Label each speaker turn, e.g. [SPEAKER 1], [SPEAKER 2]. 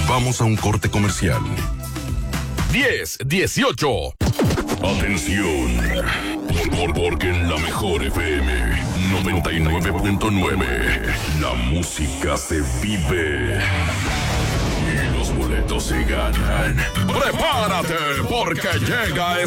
[SPEAKER 1] Vamos a un corte comercial.
[SPEAKER 2] 10-18.
[SPEAKER 1] Atención, porque en la mejor FM 99.9 la música se vive y los boletos se ganan.
[SPEAKER 2] Prepárate porque llega